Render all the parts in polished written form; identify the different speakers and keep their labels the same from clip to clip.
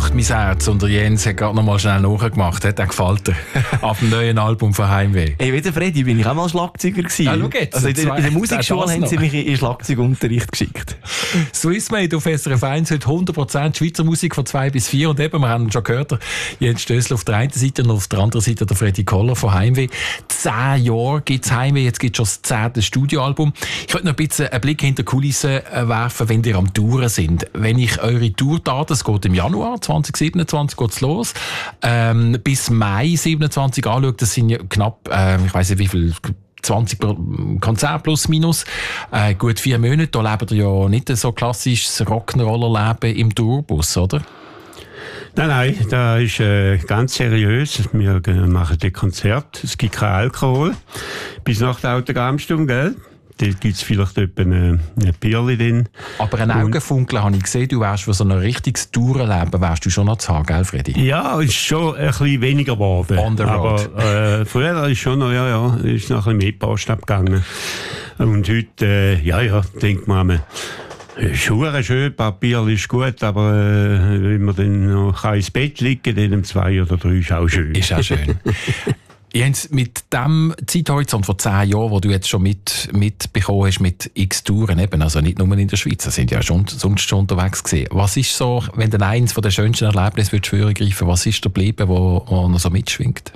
Speaker 1: macht mein Herz. Und der Jens hat gerade noch mal schnell nachgemacht. Hat er gefällt dir? Auf dem neuen Album von Heimweh.
Speaker 2: Hey, wie der Freddy bin ich auch mal Schlagzeuger gewesen.
Speaker 1: Ja, schau jetzt.
Speaker 2: Also in der Musikschule haben sie mich in Schlagzeugunterricht geschickt.
Speaker 1: Swissmade auf SRF 1 heute 100% Schweizer Musik von 2 bis 4. Und eben, wir haben schon gehört, Jens Stössel auf der einen Seite und auf der anderen Seite der Freddy Koller von Heimweh. 10 Jahre gibt es Heimweh, jetzt gibt es schon das 10. Studioalbum. Ich könnte noch ein bisschen einen Blick hinter die Kulissen werfen, wenn ihr am Touren sind. Wenn ich eure Tourdaten, es geht im Januar 2027 geht's los, bis Mai 27 anschaue, das sind ja knapp, ich weiss nicht wie viel, 20 Konzerte plus minus, gut 4 Monate. Da lebt ihr ja nicht so klassisches Rock'n'Roller-Leben im Tourbus, oder?
Speaker 3: Nein, das ist ganz seriös. Wir machen das Konzert. Es gibt keinen Alkohol. Bis nach der Autogrammstunde, gell? Da gibt es vielleicht etwa eine Bierli drin.
Speaker 1: Aber ein Augenfunkeln habe ich gesehen, du wärst für so ein richtiges Tourenleben wärst du schon noch zu haben, gell, Freddy?
Speaker 3: Ja, ist schon ein bisschen weniger geworden.
Speaker 1: On the road.
Speaker 3: Aber früher ist schon noch, ist noch ein bisschen mehr Post abgegangen. Und heute, denkt man, Schuhe schön, Papier ist gut, aber wenn man dann noch ins Bett liegen kann, dann um 2 oder 3 ist auch schön.
Speaker 1: Ist auch schön. Jens, mit dem Zeithorizont von 10 Jahren, wo du jetzt schon mitbekommen hast mit x Touren, eben, also nicht nur in der Schweiz, sind ja schon, sonst schon unterwegs gewesen. Was ist so, wenn du eins von den schönsten Erlebnissen vorgreifen, was ist da geblieben, wo noch so mitschwingt?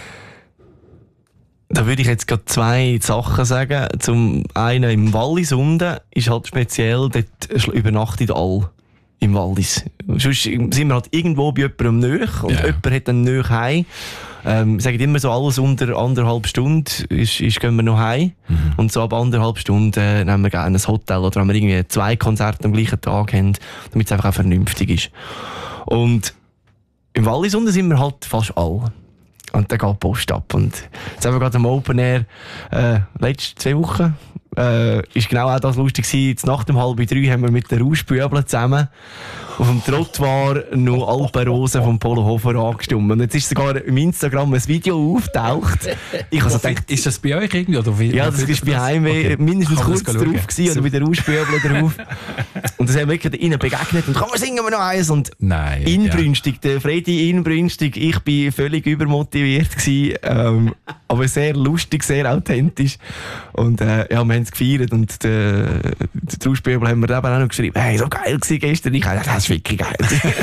Speaker 2: Da würde ich jetzt gerade 2 Sachen sagen. Zum einen im Wallis unten ist halt speziell, dort übernachtet alle im Wallis. Sonst sind wir halt irgendwo bei jemandem nahe und jemand hat dann nahe heim. Sagen immer so, alles unter 1,5 Stunden gehen wir noch heim. Und so ab 1,5 Stunden nehmen wir gerne ein Hotel oder wenn wir irgendwie 2 Konzerte am gleichen Tag haben, damit es einfach auch vernünftig ist. Und im Wallis unten sind wir halt fast alle. Und dann geht die Post ab. Und jetzt haben wir gerade am Open Air, letzte 2 Wochen, ist genau auch das lustig gewesen. Jetzt nach dem 2:30 haben wir mit den Rauschbübeln zusammen auf dem Trottoir noch Alpenrosen vom Polo Hofer angestimmt. Und jetzt ist sogar im Instagram ein Video auftaucht. Ich habe so gedacht,
Speaker 1: ist das bei euch irgendwie? Oder wie,
Speaker 2: ja, das ist bei Heimweh mindestens kurz drauf gewesen oder mit den Rauschbübeln drauf. Und das haben wir wirklich ihnen begegnet. Und komm, singen wir noch eins. Und
Speaker 1: nein,
Speaker 2: inbrünstig, der Freddy inbrünstig. Ich bin völlig übermotiviert gewesen. Aber sehr lustig, sehr authentisch. Und wir haben es gefeiert. Und die Rauschbübel haben wir eben auch noch geschrieben, hey, so geil gewesen gestern. Ich dachte, das ist wirklich geil.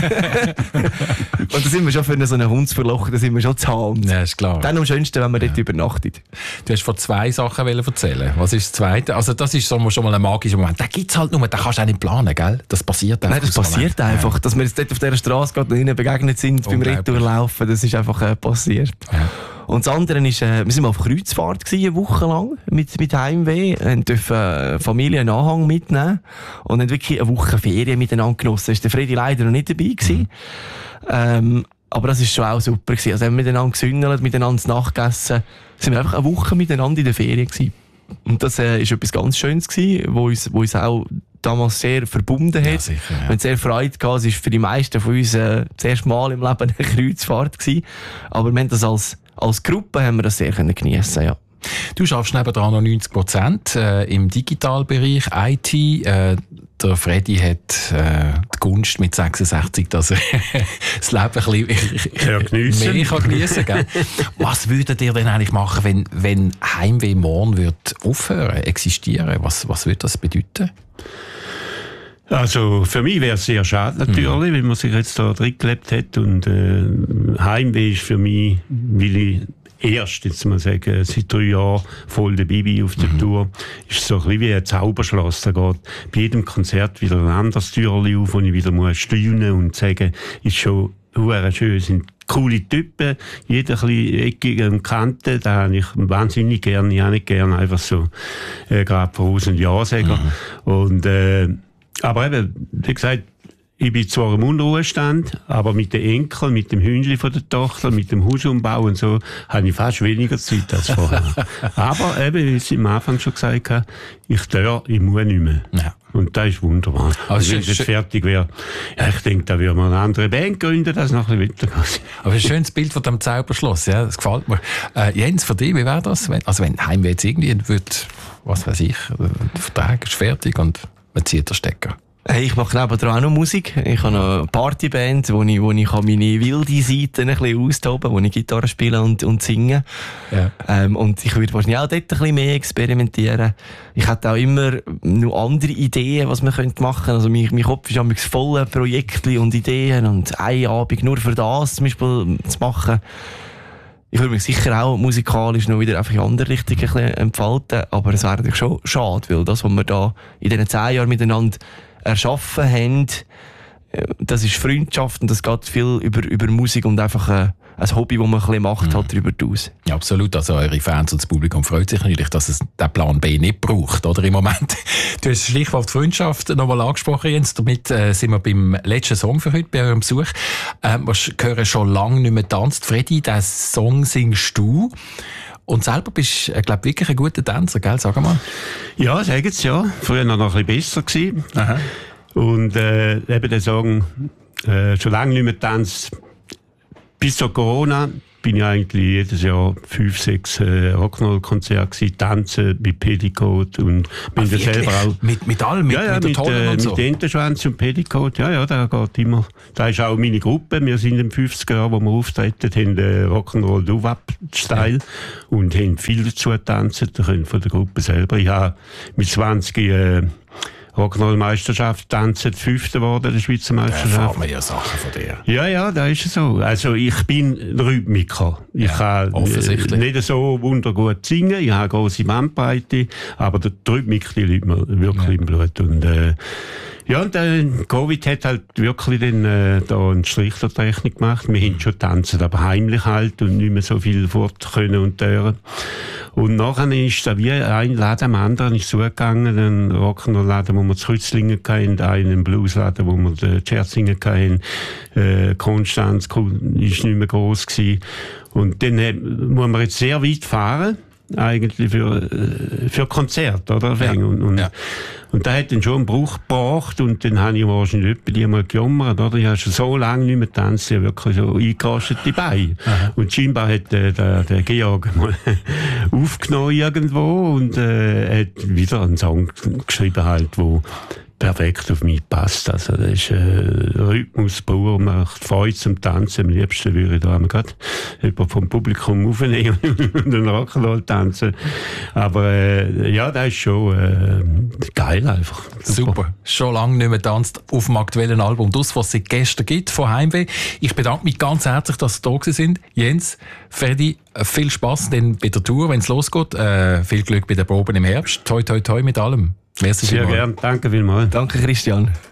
Speaker 2: Und da sind wir schon für so einen Hundsverloch, da sind wir schon zu haben.
Speaker 1: Ja, ist klar.
Speaker 2: Dann am schönsten, wenn man dort übernachtet.
Speaker 1: Du hast von 2 Sachen erzählen. Was ist das Zweite? Also das ist so schon mal ein magischer Moment. Den gibt es halt nur, den kannst du auch nicht planen, gell? Das passiert einfach.
Speaker 2: Nein, das passiert einfach. Dass wir jetzt dort auf dieser Straße gerade ihnen begegnet sind, beim Retourlaufen, das ist einfach passiert. Ja. Und das andere ist, wir sind mal auf Kreuzfahrt gewesen, eine Woche lang mit Heimweh, dürfen Familie einen Anhang mitnehmen und haben wirklich eine Woche Ferien miteinander genossen. Ist der Freddy leider noch nicht dabei gewesen. Aber das ist schon auch super gewesen. Also haben wir miteinander gesündelt, miteinander nachgegessen, sind wir einfach eine Woche miteinander in der Ferien gewesen. Und das ist etwas ganz Schönes gewesen, wo uns auch damals sehr verbunden hat. Ja, sicher, ja. Wir haben sehr Freude gehabt. Es war für die meisten von uns das erste Mal im Leben eine Kreuzfahrt gewesen. Aber wir haben das als Gruppe haben wir das sehr geniessen, ja.
Speaker 1: Du schaffst nebenan noch 90% im Digitalbereich, IT. Der Freddy hat die Gunst mit 66, dass er das Leben ein bisschen mehr geniessen kann. Was würdet ihr denn eigentlich machen, wenn Heimweh morgen wird aufhören, existieren? Was würde das bedeuten?
Speaker 3: Also für mich wäre es sehr schade natürlich, wenn man sich jetzt da drin gelebt hat. Und Heimweh ist für mich, will ich erst, jetzt mal sagen, seit 3 Jahren voll dabei bin auf der Tour, ist so ein bisschen wie ein Zauberschloss. Da geht bei jedem Konzert wieder ein anderes Türchen auf, wo ich wieder muss staunen und sagen, ist schon schön, es sind coole Typen, jeder ein bisschen eckig und Kanten, da habe ich wahnsinnig gerne. Ich habe nicht gerne einfach so gerade voraus und Ja sagen. Und aber eben, wie gesagt, ich bin zwar im Unruhestand, aber mit den Enkeln, mit dem Hündchen von der Tochter, mit dem Hausumbau und so, habe ich fast weniger Zeit als vorher. Aber eben, wie ich am Anfang schon gesagt habe, ich muss nicht mehr. Ja. Und das ist wunderbar. Also wenn es jetzt fertig wäre, ja, ich denke, da würde man eine andere Band gründen, das noch ein bisschen weitergehen.
Speaker 1: Aber ein schönes Bild von dem Zauberschloss, ja, das gefällt mir. Jens, für dich, wie wäre das, wenn Heimweh jetzt irgendwie wird, was weiß ich, der Vertrag ist fertig und man zieht den Stecker?
Speaker 2: Hey, ich mache nebenan auch noch Musik. Ich habe eine Partyband, wo ich meine wilde Seiten ein bisschen austoben, wo ich Gitarre spiele und singe.
Speaker 1: Ja.
Speaker 2: Und ich würde wahrscheinlich auch dort ein bisschen mehr experimentieren. Ich hätte auch immer noch andere Ideen, was man machen könnte. Also mein Kopf ist manchmal voller Projekte und Ideen und einen Abend nur für das zum Beispiel zu machen. Ich würde mich sicher auch musikalisch noch wieder einfach in andere Richtungen ein bisschen entfalten, aber es wäre natürlich schon schade, weil das, was wir da in diesen 10 Jahren miteinander erschaffen haben, das ist Freundschaft und das geht viel über Musik und einfach ein Hobby, das man ein bisschen macht, halt darüber aus.
Speaker 1: Ja, absolut. Also eure Fans und das Publikum freut sich natürlich, dass es den Plan B nicht braucht, oder im Moment. Du hast das Stichwort Freundschaft nochmal angesprochen, Jens. Damit sind wir beim letzten Song für heute, bei eurem Besuch. Wir hören schon lange nicht mehr tanzt. Freddy, diesen Song singst du. Und selber bist du, glaube ich, wirklich ein guter Tänzer, gell? Sag mal.
Speaker 3: Ja, sagen sie ja. Früher noch ein bisschen besser gewesen. Aha. Und eben der Song schon lange nicht mehr tanzt. Bis zu Corona bin ich eigentlich jedes Jahr 5, 6 Rock'n'Roll-Konzerte gewesen, tanzen mit Petticoat und bin da selber auch...
Speaker 1: Mit allem? Mit der Tonne und so?
Speaker 3: Mit Entenschwanz und Petticoat, ja, da geht immer. Da ist auch meine Gruppe, wir sind in den 50er Jahren, wo wir auftreten, haben Rock'n'Roll Doo-Wop-Style und haben viel dazu getanzt, von der Gruppe selber. Ich habe mit 20 Rock'n'Roll-Meisterschaft tanzen, 5. geworden, der Schweizer Meisterschaft. Da
Speaker 1: erfahren wir ja Sachen von dir.
Speaker 3: Ja, da ist es so. Also ich bin Rhythmiker. Ich kann nicht so wundergut singen, ich habe eine grosse Bandbreite, aber die Rhythmik, die liegt mir wirklich im Blut. Und und Covid hat halt wirklich dann, da einen Strich der Technik gemacht. Wir haben schon tanzen, aber heimlich halt und nicht mehr so viel fort können und dürfen. Und nachher ist da wie ein Laden am anderen ist zugegangen, ein Rock'n'Roll-Laden, wo wir zu Rützlingen hatten, einen Blues-Laden, wo wir die Scherzingen hatten, Konstanz ist nicht mehr gross gewesen. Und dann muss man jetzt sehr weit fahren, eigentlich für Konzerte, oder? Ja. Und da hat dann schon einen Bruch gebracht und dann habe ich wahrscheinlich etwa die mal gejammert, oder? Ich habe schon so lange nicht mehr getanzt, ich wirklich so eingerastete Beine. Und scheinbar hat der Georg mal aufgenommen irgendwo und hat wieder einen Song geschrieben halt, wo perfekt auf mich passt. Also das ist Rhythmus pur, macht Freude zum Tanzen. Am liebsten würde ich da gerade jemanden vom Publikum aufnehmen und einen Rock'n'Roll tanzen. Aber ja, das ist schon geil einfach.
Speaker 1: Super. Schon lange nicht mehr tanzt auf dem aktuellen Album «Das, was es seit gestern gibt» von Heimweh. Ich bedanke mich ganz herzlich, dass Sie da gewesen sind. Jens, Freddy, viel Spass dann bei der Tour, wenn es losgeht. Viel Glück bei den Proben im Herbst. Toi, toi, toi mit allem.
Speaker 3: Merci sehr gerne. Danke vielmals.
Speaker 2: Danke, Christian.